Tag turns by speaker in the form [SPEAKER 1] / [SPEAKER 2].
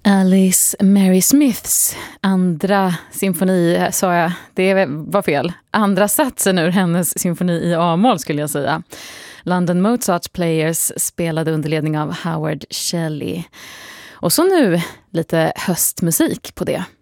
[SPEAKER 1] Alice Mary Smiths andra symfoni, sa jag, det var fel. Andra satsen ur hennes symfoni i A-moll skulle jag säga. London Mozart Players spelade under ledning av Howard Shelley. Och så nu lite höstmusik på det.